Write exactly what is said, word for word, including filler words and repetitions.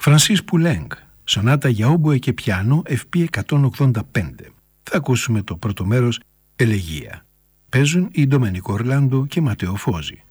Φρανσίς Πουλέγκ, σονάτα για όμποε και πιάνο, εφ πι εκατόν ογδόντα πέντε. Θα ακούσουμε το πρώτο μέρος, Ελεγία. Παίζουν οι Ντομενίκο Ορλάντο και Ματέο Φόζη.